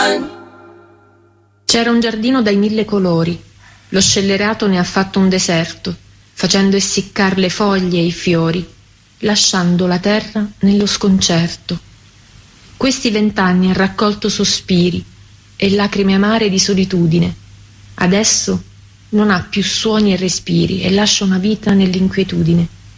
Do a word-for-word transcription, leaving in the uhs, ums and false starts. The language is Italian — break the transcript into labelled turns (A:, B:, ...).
A: C'era un giardino dai mille colori, lo scellerato ne ha fatto un deserto, facendo essiccar le foglie e i fiori, lasciando la terra nello sconcerto. Questi vent'anni ha raccolto sospiri e lacrime amare di solitudine. Adesso non ha più suoni e respiri e lascia una vita nell'inquietudine.